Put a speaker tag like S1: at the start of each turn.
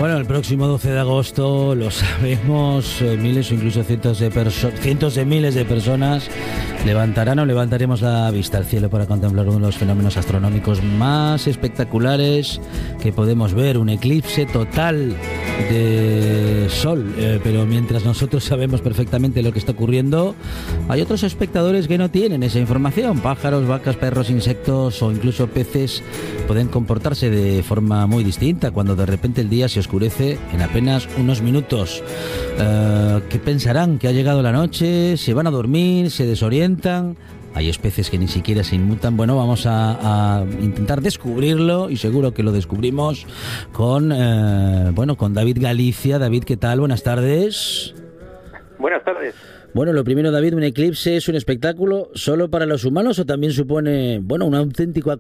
S1: Bueno, el próximo 12 de agosto, lo sabemos, miles o incluso cientos de miles de personas levantarán o levantaremos la vista al cielo para contemplar uno de los fenómenos astronómicos más espectaculares que podemos ver, un eclipse total de sol. Pero mientras nosotros sabemos perfectamente lo que está ocurriendo, hay otros espectadores que no tienen esa información. Pájaros, vacas, perros, insectos o incluso peces pueden comportarse de forma muy distinta cuando de repente el día se oscurece en apenas unos minutos. ¿Qué pensarán? ¿Que ha llegado la noche? ¿Se van a dormir? ¿Se desorientan? Hay especies que ni siquiera se inmutan. Bueno, vamos a intentar descubrirlo y seguro que lo descubrimos con David Galicia. David, ¿qué tal? Buenas tardes.
S2: Buenas tardes.
S1: Bueno, lo primero, David, ¿un eclipse es un espectáculo solo para los humanos o también supone, un auténtico